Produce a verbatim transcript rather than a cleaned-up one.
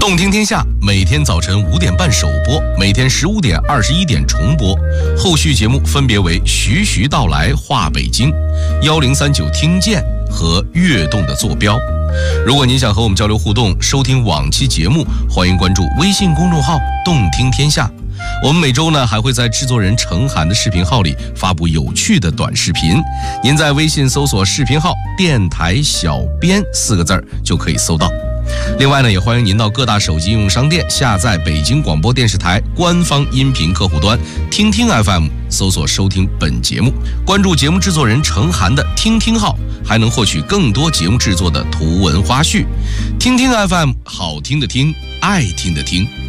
动听天下每天早晨五点半首播，每天十五点、二十一点重播。后续节目分别为徐徐道来话北京、幺零三九听见和跃动的坐标。如果您想和我们交流互动，收听往期节目，欢迎关注微信公众号动听天下。我们每周呢还会在制作人程涵的视频号里发布有趣的短视频，您在微信搜索视频号电台小编四个字儿就可以搜到。另外呢，也欢迎您到各大手机应用商店下载北京广播电视台官方音频客户端听听 F M， 搜索收听本节目，关注节目制作人程涵的听听号，还能获取更多节目制作的图文花絮。听听 F M， 好听的听，爱听的听。